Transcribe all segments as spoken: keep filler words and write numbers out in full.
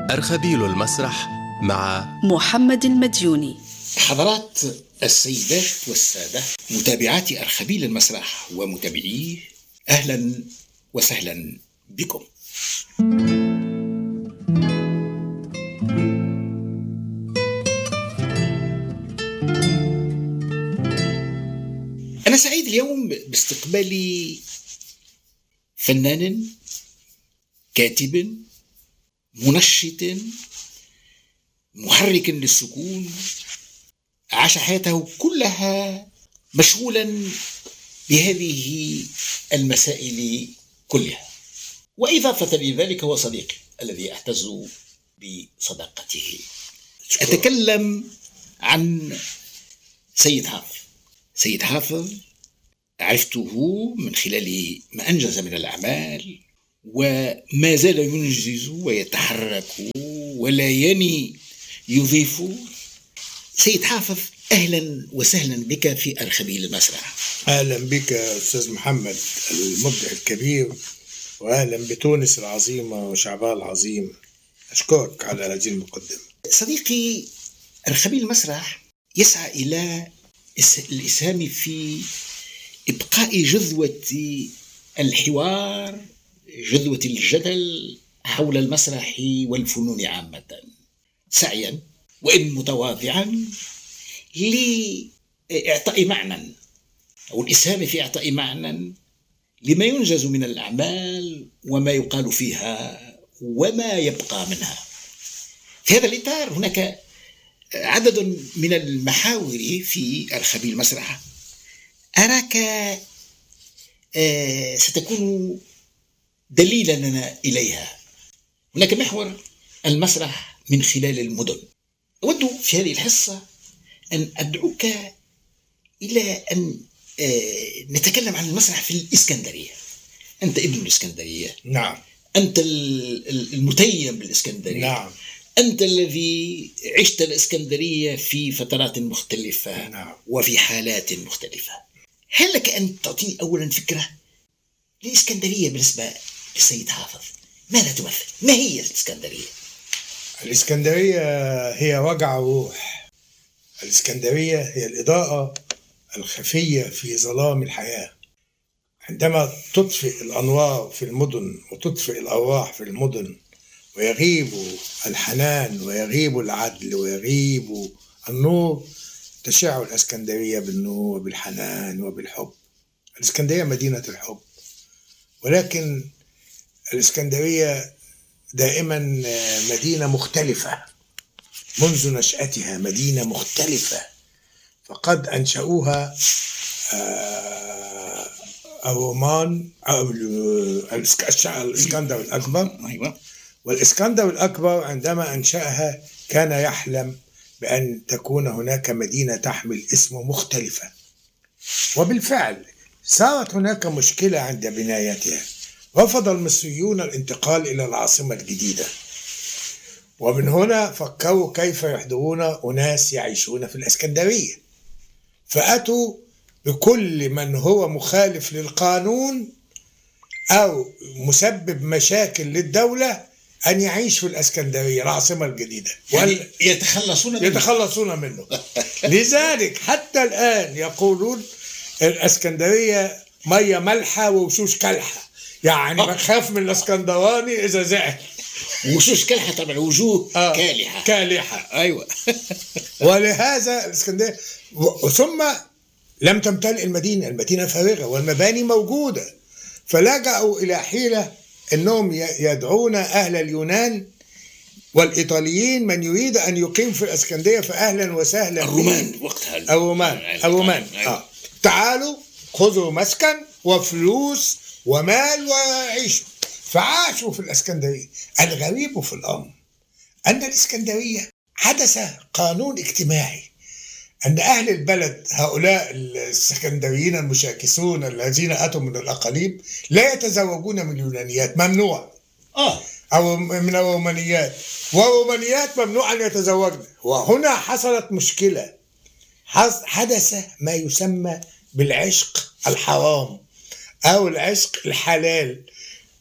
أرخبيل المسرح مع محمد المديوني. حضرات السيدات والسادة متابعاتي أرخبيل المسرح ومتابعيه، أهلا وسهلا بكم. أنا سعيد اليوم باستقبال فنان، كاتب، منشط، محرك للسكون، عاش حياته كلها مشغولا بهذه المسائل كلها، وإضافة لذلك هو صديقي الذي أعتز بصداقته. أتكلم عن سيد حافظ. سيد حافظ عرفته من خلال ما أنجز من الأعمال، وما زال ينجز ويتحرك ولا يني يضيف. سيد حافظ، أهلا وسهلا بك في أرخبيل المسرح. أهلا بك أستاذ محمد المبدع الكبير، وأهلا بتونس العظيمة وشعبها العظيم. أشكرك على هذه المقدمة. صديقي، أرخبيل المسرح يسعى إلى الإسهام في إبقاء جذوة الحوار، جذوة الجدل حول المسرح والفنون عامة، سعيا وإن متواضعا لإعطاء معنى أو الإسهام في إعطاء معنى لما ينجز من الأعمال وما يقال فيها وما يبقى منها. في هذا الإطار هناك عدد من المحاور في أرخبيل المسرح أراك ستكون دليلا لنا إليها. هناك محور المسرح من خلال المدن. أود في هذه الحصة أن أدعوك إلى أن نتكلم عن المسرح في الإسكندرية. أنت ابن الإسكندرية. نعم. أنت المتيم بالإسكندرية. نعم. أنت الذي عشت الإسكندرية في فترات مختلفة. نعم. وفي حالات مختلفة. هل لك أن تعطيني أولا فكرة الإسكندرية بالنسبة للسيد حافظ؟ ماذا تمثل؟ ما هي الإسكندرية؟ الإسكندرية هي وجع روح. الإسكندرية هي الإضاءة الخفية في ظلام الحياة. عندما تطفئ الأنوار في المدن وتطفئ الأرواح في المدن، ويغيب الحنان ويغيب العدل ويغيب النور، تشع الإسكندرية بالنور وبالحنان وبالحب. الإسكندرية مدينة الحب، ولكن الإسكندرية دائما مدينة مختلفة منذ نشأتها، مدينة مختلفة. فقد أنشأوها الرومان أو الإسكندر الأكبر. والإسكندر الأكبر عندما أنشأها كان يحلم بأن تكون هناك مدينة تحمل اسمه مختلفة، وبالفعل صارت هناك مشكلة عند بنايتها. رفض المصريون الانتقال إلى العاصمة الجديدة، ومن هنا فكروا كيف يحضرون أناس يعيشون في الإسكندرية، فأتوا بكل من هو مخالف للقانون أو مسبب مشاكل للدولة أن يعيش في الإسكندرية العاصمة الجديدة، يعني يتخلصون منه. يتخلصون منه. لذلك حتى الآن يقولون الإسكندرية مية ملحة ووشوش كلحة، يعني بخاف من الإسكندراني إذا زعل. وشوش كلحة طبعا، وجوه آه كالحة كالحة. أيوة. ولهذا الإسكندرية، ثم لم تمتلئ المدينة، المدينة فارغة والمباني موجودة، فلجأوا إلى حيلة أنهم يدعون أهل اليونان والإيطاليين من يريد أن يقيم في الإسكندرية فأهلا وسهلا. الرومان وقتها. الرومان الرومان آه. تعالوا خذوا مسكن وفلوس ومال وعيشوا. فعاشوا في الإسكندرية. الغريب في الأمر أن الإسكندرية حدث قانون اجتماعي، أن أهل البلد هؤلاء السكندريين المشاكسون الذين أتوا من الأقاليم لا يتزوجون من اليونانيات، ممنوع. آه. أو من الرومانيات، والرومانيات ممنوع أن يتزوجن. وهنا حصلت مشكلة، حدث ما يسمى بالعشق الحرام أو العشق الحلال.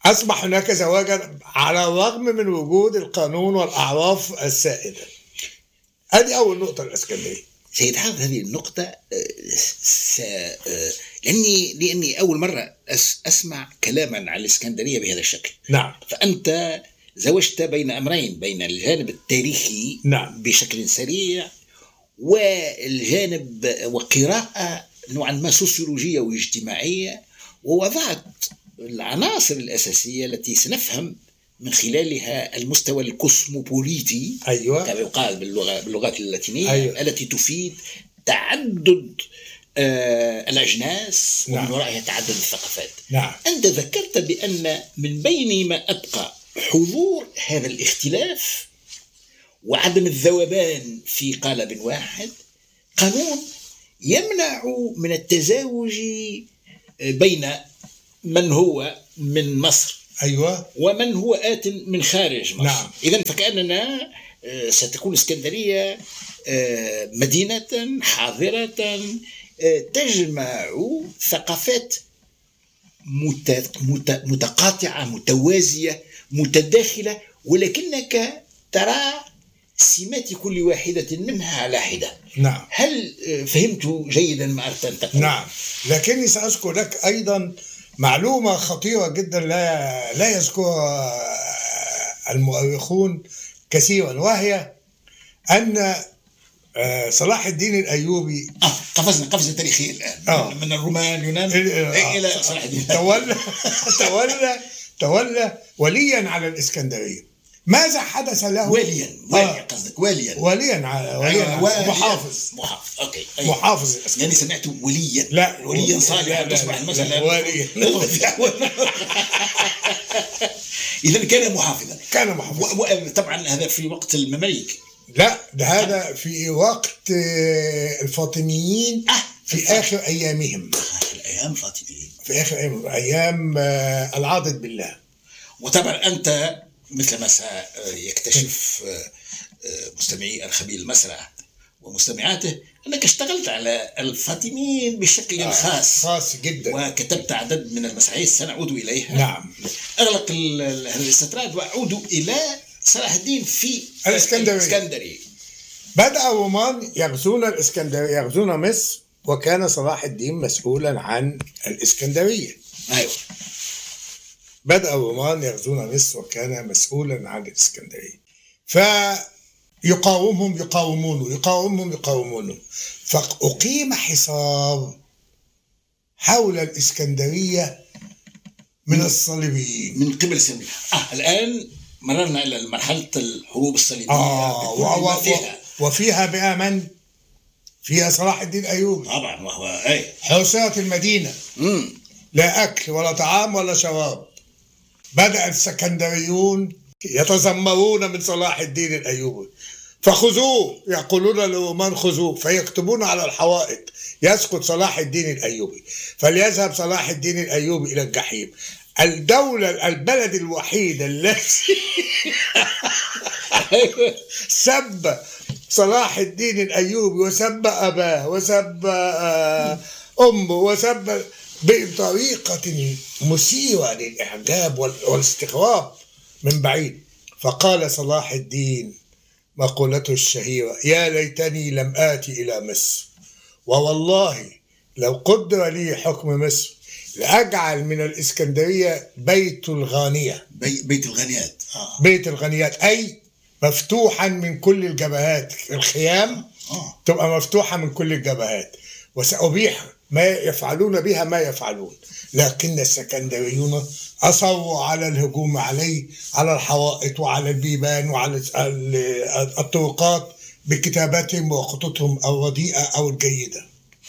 أصبح هناك زواجا على الرغم من وجود القانون والأعراف السائدة. هذه أول نقطة الإسكندرية. سيد حافظ، هذه النقطة س... لأني لأني أول مرة أس... أسمع كلاما عن الإسكندرية بهذا الشكل. نعم. فأنت زوجت بين أمرين، بين الجانب التاريخي نعم. بشكل سريع، والجانب وقراءة نوعا ما سوسيولوجية واجتماعية، ووضعت العناصر الأساسية التي سنفهم من خلالها المستوى الكوسموبوليتي. أيوة. كما يقال باللغة باللغات اللاتينية. أيوة. التي تفيد تعدد آه الأجناس. نعم. ومن ورائها تعدد الثقافات. نعم. أنت ذكرت بأن من بين ما أبقى حضور هذا الاختلاف وعدم الذوبان في قالب واحد قانون يمنع من التزاوج بين من هو من مصر أيوة. ومن هو آت من خارج مصر. نعم. إذن فكأننا ستكون اسكندرية مدينة حاضرة تجمع ثقافات متقاطعة متوازية متداخلة، ولكنك ترى سمات كل واحدة منها على حدة. نعم. هل فهمت جيدا ما أردت أن تقول؟ نعم، لكني سأذكر لك أيضا معلومة خطيرة جدا لا لا يذكرها المؤرخون كثيرا، وهي أن صلاح الدين الأيوبي آه قفزنا قفزة تاريخية الآن. آه. من الرومان يونان آه. إلى صلاح الدين تولى تولى تولى وليا على الإسكندرية. ماذا حدث له؟ واليا واليا قصدك واليا وليا على وليا محافظ محافظ اوكي أي. محافظ الإسكندرية. يعني سمعت وليا. لا وليا صالحا تصبح المسألة وليا. إذا كان محافظا. كان محافظا. طبعا هذا في وقت المماليك. لا، ده هذا في وقت الفاطميين. آه. في آخر أيامهم. الأيام الفاطميين. في آخر أيام أيام العاضد بالله. وطبعا أنت مثل ما سيكتشف مستمعي الخبير المسرح ومستمعاته أنك اشتغلت على الفاطميين بشكل آه خاص خاص جدا، وكتبت عدد من المسرحيات سنعود إليها. نعم. أغلق الاستطراد وأعود إلى صلاح الدين في الإسكندرية. بدأ الرومان يغزون الإسكندرية، يغزون مصر، وكان صلاح الدين مسؤولا عن الإسكندرية. أيوة. بدأ الرومان يغزون مصر وكان مسؤولا عن الإسكندرية، فيقاومهم يقاومونه يقاومهم يقاومونه فأقيم حصار حول الإسكندرية من الصليبيين، من قبل الصليبيين. آه الآن مررنا إلى مرحلة الحروب الصليبية. آه و- و- فيها. وفيها بقى من؟ فيها صلاح الدين الأيوبي طبعا، وهو أي حوصرة المدينة. مم. لا أكل ولا طعام ولا شراب. بدأ السكندريون يتذمرون من صلاح الدين الأيوبي، فخذوه، يقولون للرومان خذوه، فيكتبون على الحوائط يسقط صلاح الدين الأيوبي، فليذهب صلاح الدين الأيوبي إلى الجحيم. الدولة البلد الوحيد الذي سب صلاح الدين الأيوبي وسب أباه وسب أمه وسب بطريقة مثيرة للإعجاب والاستغراب من بعيد. فقال صلاح الدين مقولته الشهيرة: يا ليتني لم آتي إلى مصر، ووالله لو قدر لي حكم مصر لأجعل من الإسكندرية بيت الغانية. بي بيت الغنيات. آه. بيت الغنيات أي مفتوحا من كل الجبهات، الخيام آه. تبقى مفتوحة من كل الجبهات، وسأبيح ما يفعلون بها ما يفعلون. لكن السكندريون أصروا على الهجوم عليه، على الحوائط وعلى البيبان وعلى الطرقات بكتاباتهم وخطوطهم الرديئة أو الجيدة.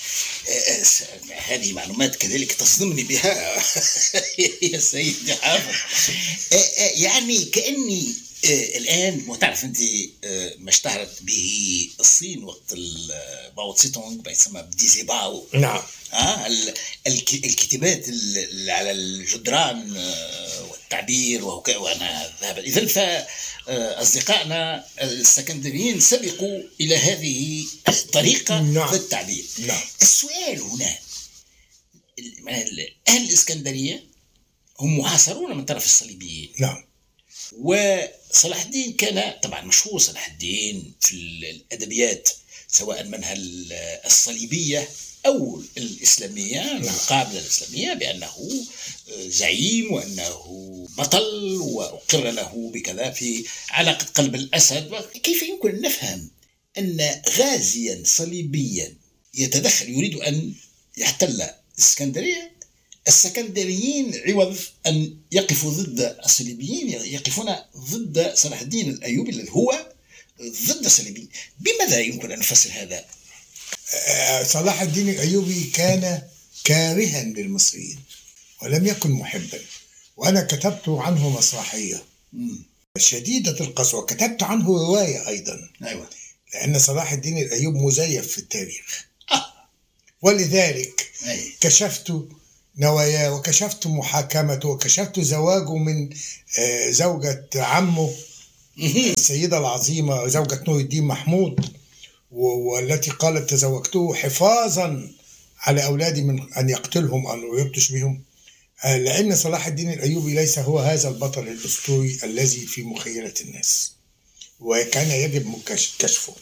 هذه معلومات كذلك تصدمني بها يا سيدي حافظ. يعني كأني الآن وتعرف أنت ما اشتهرت به الصين وقت باو تسي تونغ يسمى بديزي باو. نعم. آه الكتابات اللي على الجدران والتعبير وأنا ذهب. إذن فأصدقائنا السكندريين سبقوا إلى هذه الطريقة. نعم. في التعبير. نعم. السؤال هنا، أهل الإسكندرية هم محاصرون من طرف الصليبيين. نعم. وصلاح الدين كان طبعا مشهور صلاح الدين في الأدبيات سواء منها الصليبية أو الإسلامية المقابلة الإسلامية بأنه زعيم وأنه بطل وأقر له بكذا في علاقة قلب الأسد. كيف يمكن أن نفهم أن غازيا صليبيا يتدخل يريد أن يحتل الإسكندرية، السكندريين عوض أن يقفوا ضد الصليبيين يقفون ضد صلاح الدين الأيوبي الذي هو ضد الصليبيين؟ بماذا يمكن أن نفسر هذا؟ صلاح الدين الأيوبي كان كارها للمصريين ولم يكن محبا، وأنا كتبت عنه مسرحية شديدة القسوة، كتبت عنه رواية أيضا. أيوة. لأن صلاح الدين الأيوبي مزيف في التاريخ. آه. ولذلك أيوة. كشفت نواياه وكشفت محاكمته وكشفت زواجه من زوجة عمه السيدة العظيمة زوجة نور الدين محمود، والتي قالت تزوجته حفاظا على أولادي من أن يقتلهم أو يبطش بهم، لأن صلاح الدين الأيوبي ليس هو هذا البطل الأسطوري الذي في مخيلة الناس، وكان يجب كشفه.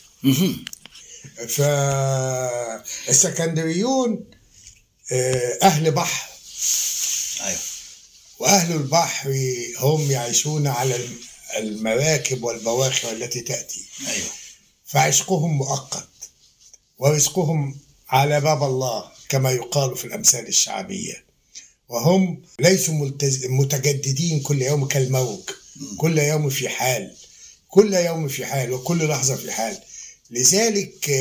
فالسكندريون أهل بحر. أيوة. وأهل البحر هم يعيشون على المراكب والبواخر التي تأتي. أيوة. فعشقهم مؤقت ورزقهم على باب الله كما يقال في الأمثال الشعبية، وهم ليسوا متجددين كل يوم كالموج، كل يوم في حال، كل يوم في حال وكل لحظة في حال. لذلك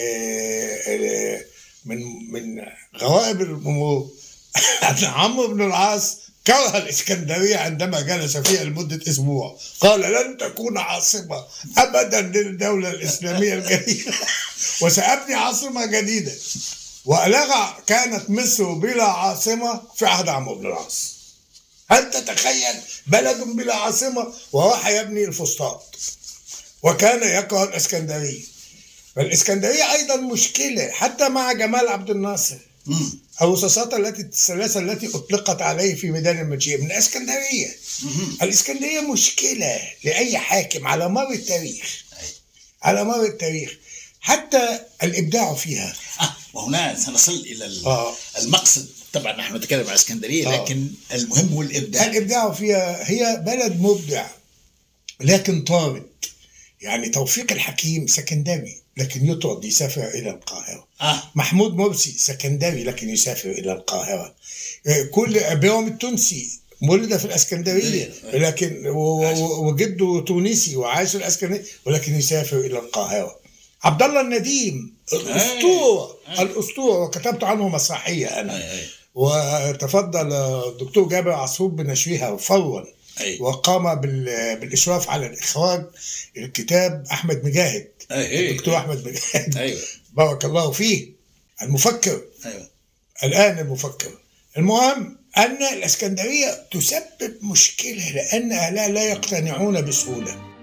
من من غرائب الأمور أن عمرو بن العاص كره الإسكندرية عندما جلس فيها لمدة أسبوع، قال لن تكون عاصمة أبدا للدولة الإسلامية الجديدة وسأبني عاصمة جديدة. وألغى كانت مصر بلا عاصمة في عهد عمرو بن العاص. هل تتخيل بلد بلا عاصمة؟ وراح يبني الفسطاط، وكان يكره الإسكندرية. فالإسكندرية أيضا مشكلة حتى مع جمال عبد الناصر. الرصاصات التي الثلاثة التي أطلقت عليه في ميدان المجيء من الإسكندرية. الإسكندرية مشكلة لأي حاكم على مر التاريخ، على مر التاريخ حتى الإبداع فيها. آه وهنا سنصل إلى آه. المقصد. طبعا نحن نتكلم عن اسكندرية لكن آه. المهم هو الإبداع. الإبداع فيها، هي بلد مبدع لكن طارد. يعني توفيق الحكيم سكندري لكن يطرد يسافر إلى القاهرة. آه. محمود مرسي سكندري لكن يسافر إلى القاهرة. كل أبيهم التونسي ولد في الإسكندرية لكن وجده تونسي وعايش في الإسكندرية ولكن يسافر إلى القاهرة. عبد الله النديم الأسطورة الأسطورة وكتبت عنه مسرحية أنا. وتفضل الدكتور جابر عصفور بنشرها فورا. وقام بالإشراف على الإخراج الكتاب أحمد مجاهد. الدكتور أحمد مجاهد. أيوة. بارك الله فيه المفكر. أيوة. الآن المفكر. المهم أن الإسكندرية تسبب مشكلة لأن أهلها لا يقتنعون بسهولة.